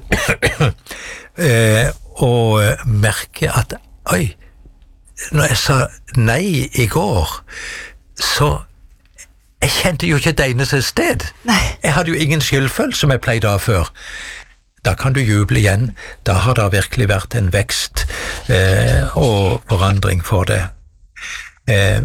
[SPEAKER 2] og merke at, oi, når jeg sa nei i går, så jeg kjente jo ikke et eneste sted.
[SPEAKER 1] Nei.
[SPEAKER 2] Jeg hadde jo ingen skyldfølelse som jeg pleide av før. Da kan du juble igjen. Da har det virkelig vært en vekst eh, og forandring for det. Eh,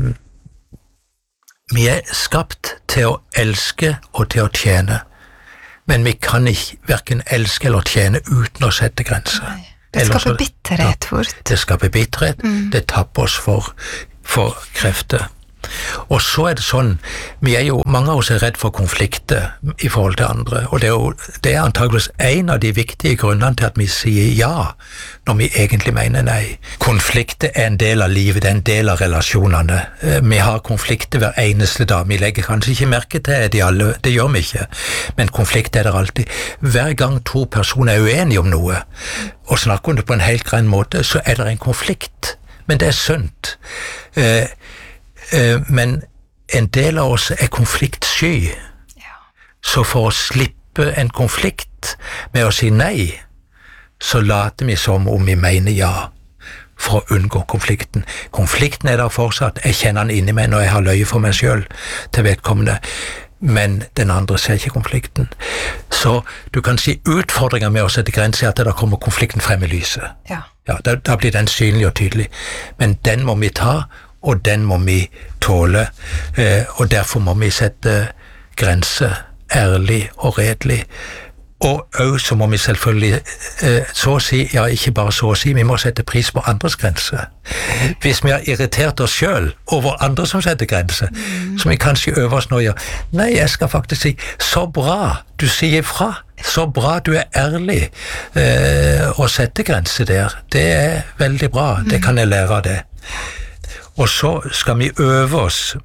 [SPEAKER 2] vi er skapt til å elske og til å tjene, men vi kan ikke hverken elske eller tjene uten å sette grenser.
[SPEAKER 1] Nei. Det skaper bitterhet fort.
[SPEAKER 2] Det skaper bitterhet, mm. Det tapper oss for, for krefter. Og så er det sånn, vi er jo, mange av oss er redd for konflikter i forhold til andre, og det er jo, det er antageligvis en av de viktige grunnene til at vi sier ja, når vi egentlig mener nei. Konflikter er en del av livet, det er en del av relasjonene. Vi har konflikter hver eneste dag, vi legger kanskje ikke merke til de alle, det gjør vi ikke, men konflikt er det alltid. Hver gang to personer er uenige om noe, og snakker om det på en helt grei måte, så er det en konflikt, men det er sunt. Eh, Men en del av oss er konfliktsky, ja. Så for å slippe en konflikt med å si nei, så later vi som om vi mener ja, for å unngå konflikten. Konflikten er der fortsatt, jeg kjenner den inni meg når jeg har løye for meg selv til vedkommende, men den andre ser ikke konflikten. Så du kan si utfordringer med å sette grenser at da kommer konflikten frem i lyset.
[SPEAKER 1] Ja.
[SPEAKER 2] Ja, da, da blir den synlig og tydelig, men den må vi ta, og den må vi tåle, eh, og derfor må vi sette grenser ærlig og redelig. Og også så må vi selvfølgelig, eh, så å si, ja ikke bare så å si, vi må sette pris på andres grenser. Hvis vi har irritert oss selv over andre som setter grenser, mm. så vi kanskje øver oss nå, ja, nei, jeg skal faktisk si, så bra, du sier fra, så bra, du er ærlig, eh, å sette grenser der, det er veldig bra, mm. det kan jeg lære av det. Og så skal vi øve oss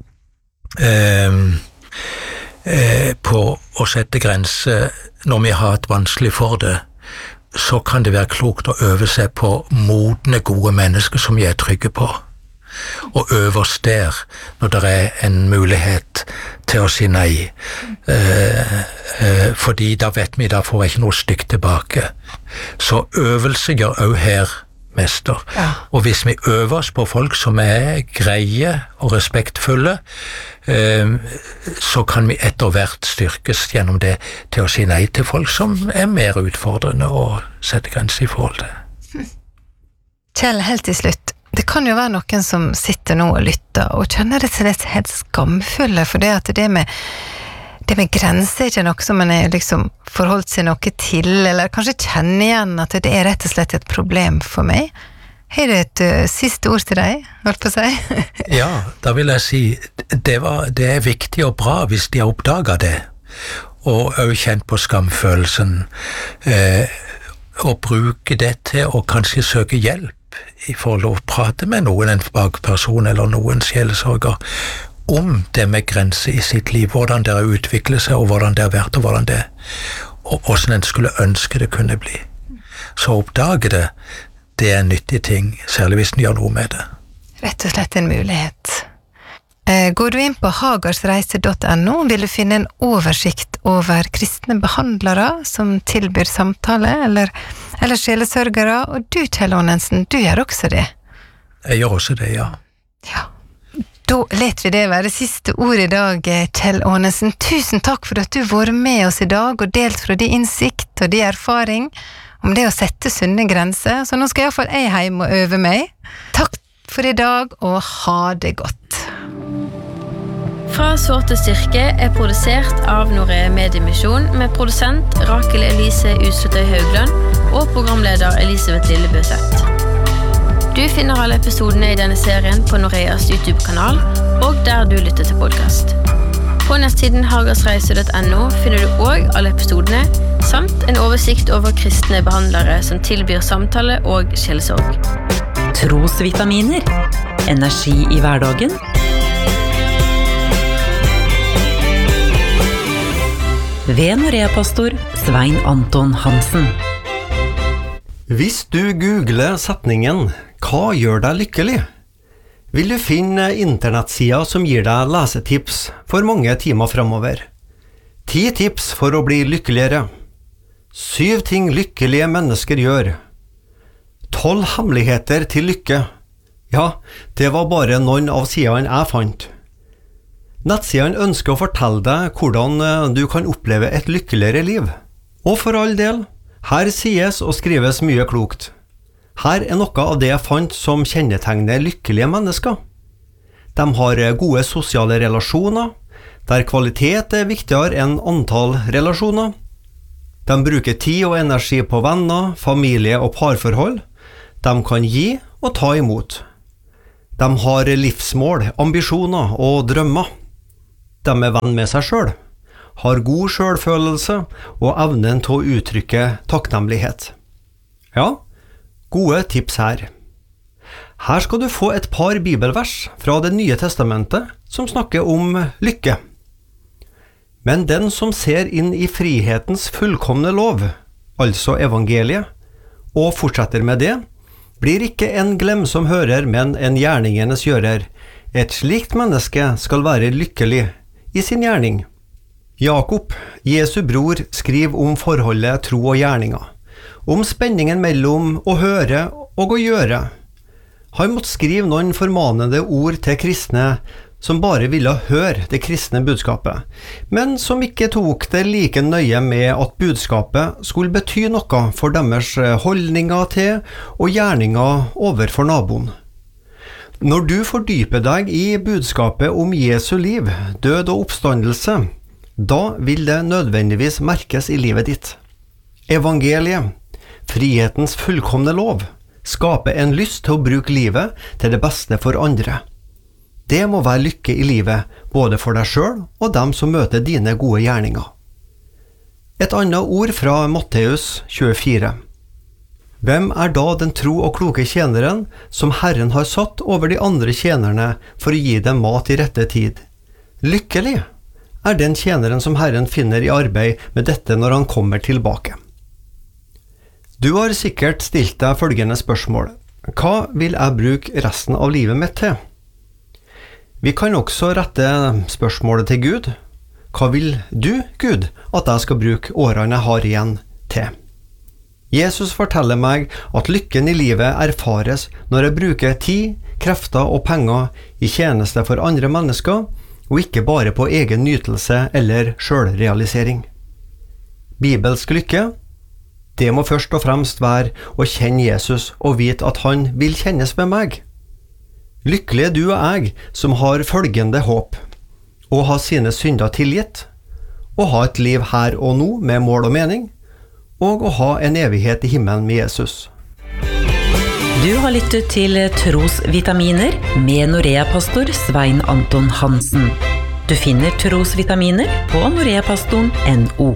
[SPEAKER 2] eh, eh, på å sette grenser når vi har et vanskelig for det. Så kan det være klokt å øve seg på modne, gode mennesker som vi er trygge på. Og øve oss der når det er en mulighet til å si nei. Eh, eh, fordi da vet vi, da får jeg ikke noe stygt tilbake. Så øvelse gjør også her mester. Ja. Og hvis vi øver oss på folk som er greie og respektfulle, eh, så kan vi etter hvert styrkes gjennom det til å si nei til folk som er mer utfordrende og sette grenser i forhold til.
[SPEAKER 1] Kjell, helt til slutt, det kan jo være noen som sitter nå og lytter og kjenner det til det helt skamfulle, for det at det med Det med grenser er ikke noe som man er liksom forholdt seg noe til, eller kanskje kjenner igjen at det er rett og slett et problem for meg. Har du et uh, siste ord til deg, holdt på å si?
[SPEAKER 2] Ja, da vil jeg si, det, var, det er viktig og bra hvis de har oppdaget det, og også kjent på skamfølelsen, eh, og bruke det til å kanskje søke hjelp i forhold til å prate med noen, en fagperson eller noen sjelesorger, om det med grenser i sitt liv, hvordan det har utviklet seg, og hvordan det har vært, og hvordan det, og hvordan en skulle ønske det kunne bli. Så oppdage det, det er en nyttig ting, særlig hvis en gjør noe med det.
[SPEAKER 1] Rett og slett en mulighet. Går du inn på hagarsreise punktum no, vil du finne en oversikt over kristne behandlere som tilbyr samtale, eller, eller sjelesørgere, og du, Kjell Aanensen, du gjør også det.
[SPEAKER 2] Jeg gjør også det, ja.
[SPEAKER 1] Ja. Da let vi det være siste ord i dag, Kjell Aanesen. Tusen takk for at du var med oss i dag og delt fra din innsikt og din erfaring om det å sette sunne grenser. Så nå skal i hvert fall jeg hjem og øve meg. Takk for i dag, og ha det godt.
[SPEAKER 3] Fra Sår til styrke er produsert av Norea Mediemisjon med produsent Rakel Elise Uslutøy Haugland og programleder Elisabeth Lillebøseth. Du finner alle episodene i denne serien på Noreas YouTube-kanal og der du lytter til podcast. På nettsiden hagersreise punktum no finner du også alle episodene, samt en oversikt over kristne behandlere som tilbyr samtale og sjelesorg.
[SPEAKER 4] Trosvitaminer. Energi i hverdagen. Ved Norea-pastor Svein Anton Hansen.
[SPEAKER 5] Hvis du googler setningen «Hva gjør deg lykkelig?», vil du finne internettsider som gir deg lesetips for mange timer fremover. Ti tips for å bli lykkeligere. Syv ting lykkelige mennesker gjør. Tolv hemmeligheter til lykke. Ja, det var bare noen av sidene jeg fant. Nettsiden ønsker å fortelle deg hvordan du kan oppleve et lykkeligere liv. Og for all del, her sies og skrives mye klokt. Her er noe av det jeg fant som kjennetegner lykkelige mennesker. De har gode sosiale relasjoner, der kvalitet er viktigere enn antall relasjoner. De bruker tid og energi på venner, familie og parforhold. De kan gi og ta imot. De har livsmål, ambisjoner og drømmer. De er venn med seg selv, har god selvfølelse og evnen til å uttrykke takknemlighet. Ja, gode tips her. Her skal du få et par bibelvers fra det nye testamentet som snakker om lykke. Men den som ser inn i frihetens fullkomne lov, altså evangeliet, og fortsetter med det, blir ikke en glemsom hører, men en gjerningenes gjører. Et slikt menneske skal være lykkelig i sin gjerning. Jakob, Jesu bror, skriver om forholdet tro og gjerninger, om spenningen mellom å høre og å gjøre. Han måtte skrive noen formanende ord til kristne som bare ville høre det kristne budskapet, men som ikke tok det like nøye med at budskapet skulle bety noe for deres holdninger til og gjerninger overfor naboen. Når du fordyper deg i budskapet om Jesu liv, død og oppstandelse, da vil det nødvendigvis merkes i livet ditt. Evangeliet, frihetens fullkomne lov, skaper en lyst til å bruke livet til det beste for andre. Det må være lykke i livet, både for deg selv og dem som møter dine gode gjerninger. Et annet ord fra Matteus tjuefire. Hvem er da den tro og kloke tjeneren som Herren har satt over de andre tjenerne for å gi dem mat i rette tid? Lykkelig er den tjeneren som Herren finner i arbeid med dette når han kommer tilbake. Du har sikkert stilt deg følgende spørsmål. Hva vil jeg bruke resten av livet mitt til? Vi kan også rette spørsmålet til Gud. Hva vil du, Gud, at jeg skal bruke årene jeg har igjen til? Jesus forteller meg at lykken i livet erfares når jeg bruker tid, krefter og penger i tjeneste for andre mennesker, og ikke bare på egen nytelse eller selvrealisering. Bibelsk lykke, det må først og fremst være å kjenne Jesus og vite at han vil kjennes med meg. Lykkelig er du og jeg som har følgende håp: å ha sine synder tilgitt, å ha et liv her og nå med mål og mening, og å ha en evighet i himmelen med Jesus.
[SPEAKER 4] Du har lyttet til Trosvitaminer med Norea-pastor Svein Anton Hansen. Du finner Trosvitaminer på noreapastoren punktum no.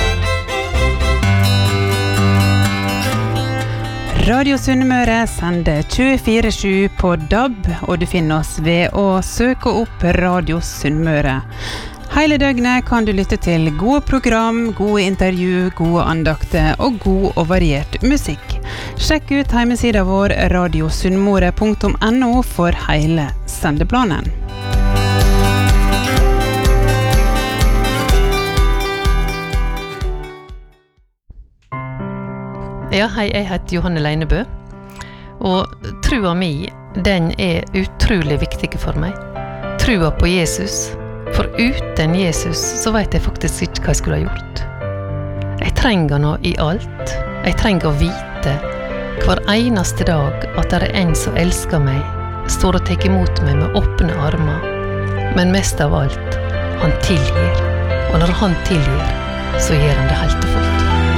[SPEAKER 6] Radio Sunnmøre sender tjuefire sju på D A B, og du finner oss ved å søke opp Radio Sunnmøre. Hele døgnet kan du lytte til gode program, gode intervju, gode andakter og god og variert musikk. Sjekk ut hjemmesida vår radio sunnmøre punktum no for hele sendeplanen.
[SPEAKER 7] Ja, hei, jeg heter Johanne Leinebø, og trua mi, den er utrolig viktig for meg. trua på Jesus, for uten Jesus så vet jeg faktisk ikke hva jeg skulle ha gjort. Jeg trenger nå i alt. Jeg trenger å vite hver eneste dag at det er en som elsker meg, står og tek imot meg med åpne armer. Men mest av alt, han tilgir. Og når han tilgir, så gjør han det helt og fullt.